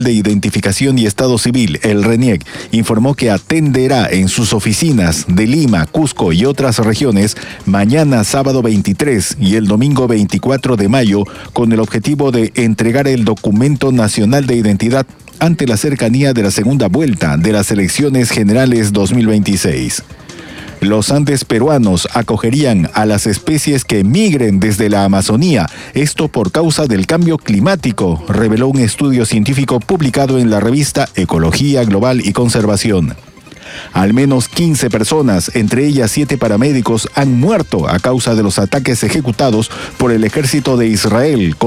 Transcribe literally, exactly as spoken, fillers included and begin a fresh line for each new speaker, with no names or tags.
de Identificación y Estado Civil, el RENIEC, informó que atenderá en sus oficinas de Lima, Cusco y otras regiones mañana sábado veintitrés y el domingo veinticuatro de mayo con el objetivo de entregar el documento nacional de identidad ante la cercanía de la segunda vuelta de las elecciones generales dos mil veintiséis. Los Andes peruanos acogerían a las especies que migren desde la Amazonía, esto por causa del cambio climático, reveló un estudio científico publicado en la revista Ecología Global y Conservación. Al menos quince personas, entre ellas siete paramédicos, han muerto a causa de los ataques ejecutados por el ejército de Israel